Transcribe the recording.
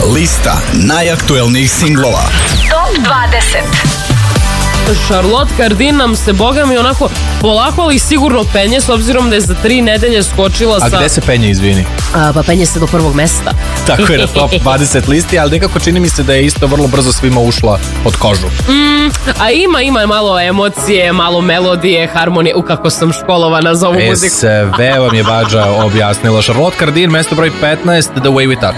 Lista najaktuelnijih singlova. Top 20. Charlotte Cardin nam se, boga mi, onako polako ali sigurno penje, s obzirom da je za 3 nedelje skočila sa... A gde se penje, izvini? Pa penje se do prvog mesta. Tako je, na top 20 listi, ali nekako čini mi se da je isto vrlo brzo svima ušla pod kožu. A ima malo emocije, malo melodije, harmonije, kako sam školovana za ovu muziku. Sve vam je Bađa objasnila. Charlotte Cardin, mesto broj 15, The Way We Touch.